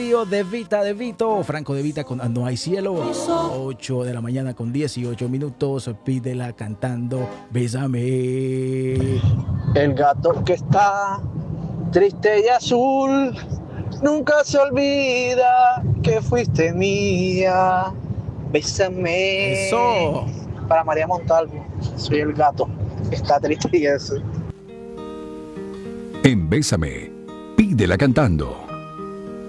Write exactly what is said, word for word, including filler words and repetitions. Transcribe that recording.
De Vita, de Vito, Franco De Vita con No Hay Cielo, ocho de la mañana con dieciocho minutos, pídela cantando, bésame. El gato que está triste y azul, nunca se olvida que fuiste mía, bésame. Eso. Para María Montalvo, soy el gato que está triste y azul. En Bésame, pídela cantando.